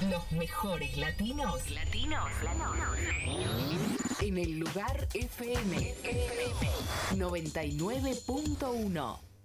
Los mejores latinos. Latinos. En el lugar FM 99.1.